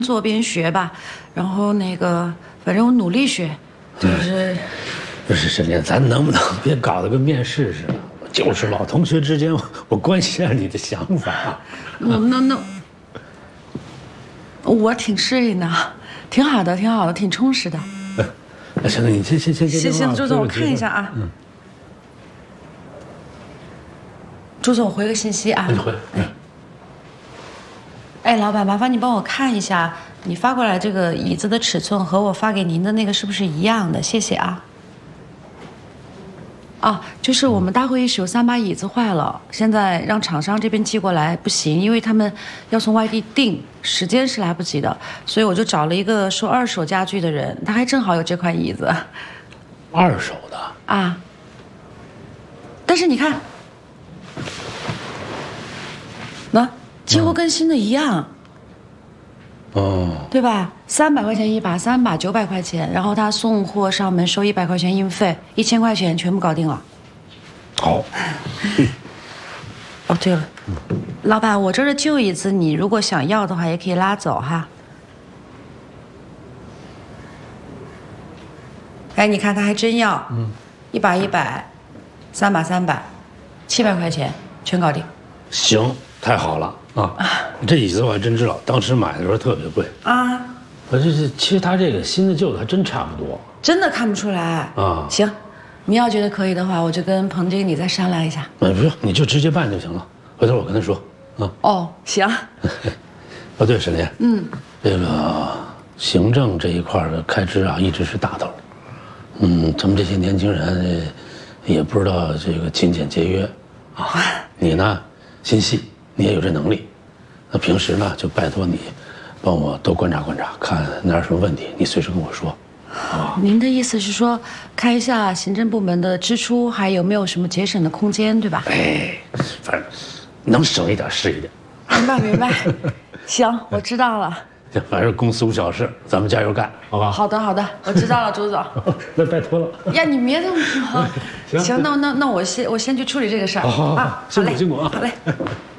做边学吧，然后反正我努力学，就是。 不是沈炼，咱能不能别搞得跟面试似的？就是老同学之间，我关心下你的想法。 我挺适应的，挺好的，挺好的，挺充实的。 行了，你先。 行，朱总，我看一下啊。朱总，我回个信息啊。 你回。 哎，老板，麻烦你帮我看一下，你发过来这个椅子的尺寸和我发给您的那个是不是一样的？谢谢啊。啊，就是我们大会议室有3把椅子坏了，现在让厂商这边寄过来不行，因为他们要从外地订，时间是来不及的，所以我就找了一个收2手家具的人，他还正好有这款椅子。 2手的啊？但是你看，几乎跟新的一样。 哦， 对吧？300块钱一把，3把900块钱，然后他送货上门收100块钱运费，1000块钱全部搞定了。 好。 哦，对了，老板，我这儿的旧椅子，你如果想要的话，也可以拉走哈。哎，你看他还真要，1把100，3把300，700块钱全搞定。 行，太好了啊！这椅子我还真知道，当时买的时候特别贵啊。 其实它这个新的旧的还真差不多， 真的看不出来啊。行，你要觉得可以的话，我就跟彭经理再商量一下。 不用，你就直接办就行了。回头我跟他说啊。 哦，行。 哦，对，沈炼，这个行政这一块的开支啊，一直是大头。咱们这些年轻人也不知道这个勤俭节约啊。你呢，心细，你也有这能力。那平时呢，就拜托你帮我多观察观察，看哪有什么问题，你随时跟我说。 您的意思是说，看一下行政部门的支出，还有没有什么节省的空间，对吧？ 哎，反正能省一点是一点。 明白。行，我知道了。 行，反正公司无小事，咱们加油干，好吧？ 好的，我知道了，朱总。 那拜托了。 呀，你别这么说。行，那我先去处理这个事儿。 好，辛苦啊。 好嘞。